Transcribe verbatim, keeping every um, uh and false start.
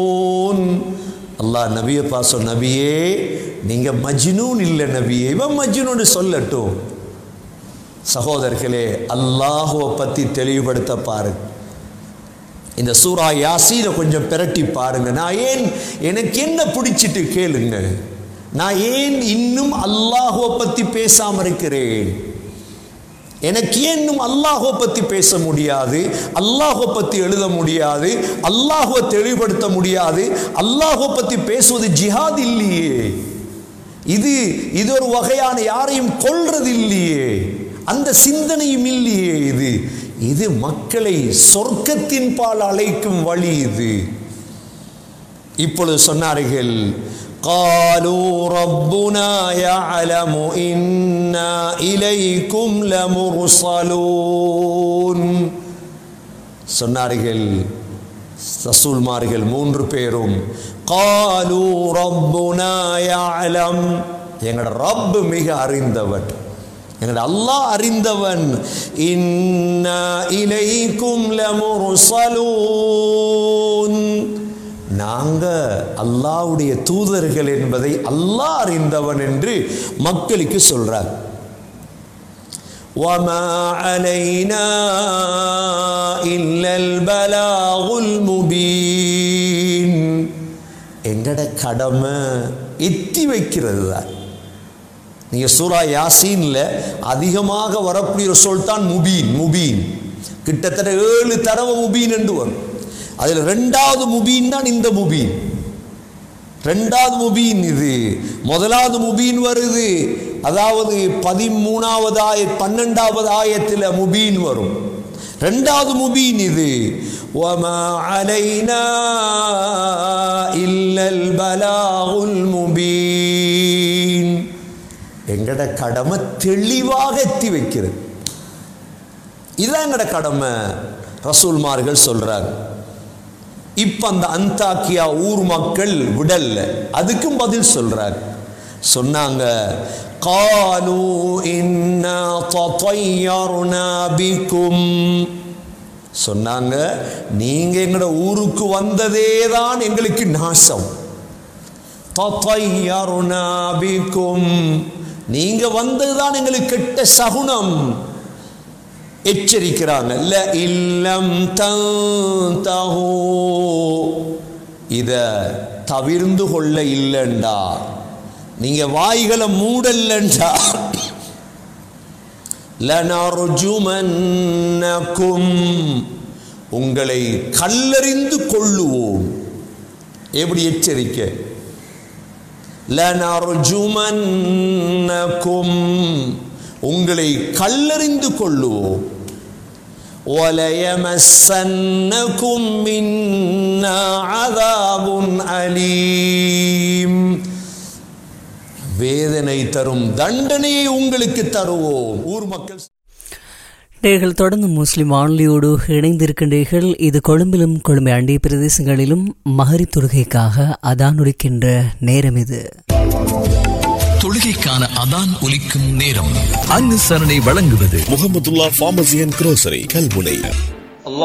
அல்லாஹ் நபியை பாச, நபியே நீங்க மஜ்னூன் இல்லை நபியே, இவன் மஜ்னூன்னு சொல்லட்டும். சகோதரர்களே, அல்லாஹுவை பற்றி தெளிவுபடுத்த பாருங்க. இந்த சூரா யாசீனை கொஞ்சம் பிரட்டி பாருங்க. நான் ஏன், எனக்கு என்ன பிடிச்சிட்டு கேளுங்க, நான் ஏன் இன்னும் அல்லாஹுவை பற்றி பேசாமல் இருக்கிறேன்? எனக்கு ஏன் இன்னும் அல்லாஹுவை பற்றி பேச முடியாது, அல்லாஹுவை பற்றி எழுத முடியாது, அல்லாஹுவை தெளிவுபடுத்த முடியாது? அல்லாஹுவை பற்றி பேசுவது ஜிஹாத் இல்லையே, இது இது ஒரு வகையான யாரையும் கொல்றது இல்லையே, அந்த சிந்தனையும் இல்லையே. இது இது மக்களை சொர்க்கத்தின் பால் அழைக்கும் வழி. இது இப்பொழுது சொன்னார்கள், قالوا ربنا يعلم إنا إليكم لمرسلون. சொன்னார்கள் ரசூல்மார்கள் மூன்று பேரும், قالوا ربنا يعلم, எங்கட ரப் மிக அறிந்தவன், எங்கட அல்லாஹ் அறிந்தவன். இன்னா இலைக்கும் லமுர்சலூன், நாங்க அல்லாஹ்வுடைய தூதர்கள் என்பதை அல்லாஹ் அறிந்தவன் என்று மக்களுக்கு சொல்றார். وَمَا عَلَيْنَا إِلَّا الْبَلَاغُ الْمُبِينُ, எங்கட கடமை எத்தி வைக்கிறது தான். நீங்க சூரா யாசீன்ல அதிகமாக வரக்கூடிய ஒரு சொல் தான் முபீன். முபீன் கிட்டத்தட்ட ஏழு தடவை முபீன் என்று வரும். அதில் ரெண்டாவது முபீன் தான் இந்த முபீன். ரெண்டாவது முபீன் இது. முதலாவது முபீன் வருது, அதாவது பதிமூணாவது ஆய பன்னெண்டாவது ஆயத்தில் முபீன் வரும். ரெண்டாவது முபீன் இது. வமா அலைனா இல்லல் பலாகுல் முபீன், எங்கட கடமை தெளிவாக எத்தி வைக்கிறது. இதுதான் எங்கட கடமை ரசூல்மார்கள் சொல்றாங்க. இப்ப அந்த அந்தாக்கியா ஊர் மக்கள் விடல்ல, அதுக்கும் பதில் சொல்றாங்க. சொன்னாங்க, காலு இன்னா தطيرنا بكم, சொன்னாங்க நீங்க எங்கட ஊருக்கு வந்ததே தான் எங்களுக்கு நாசம். தطيرنا بكم, நீங்க வந்ததுதான் எங்களுக்கு கெட்ட சகுனம். எச்சரிக்கிறாங்க, ல இல்லம் தன்தஹு, இத தவிர்ந்து கொள்ள இல்லைண்டா, நீங்க வாய்களை மூடல்லண்டா, லனர்ஜுமன்னகும், உங்களை கல்லறிந்து கொள்ளுவோம். எப்படி எச்சரிக்கை? லனர்ஜுமன்னகும், உங்களை கல்லறிந்து கொள்ளுவோம். வலயமஸ்ஸன்னகும் மின்னா அஸாபுன் அலீம், வேதனை தரும் தண்டனையை உங்களுக்கு தருவோம். ஊர் மக்கள் நேர்கள் தொடர்ந்து முஸ்லிம் வானொலியோடு இணைந்திருக்கின்றீர்கள். இது கொழும்பிலும் கொழும்பை அண்டிய பிரதேசங்களிலும் மகரிப் தொழுகைக்காக அதான் ஒலிக்கின்ற நேரம். இது தொழுகைக்கான அதான் ஒலிக்கும் நேரம். அனுசரணை வழங்குவது முஹம்மதுல்லாஹ் ஃபார்மசி அண்ட் குரோசரி கல்முனை.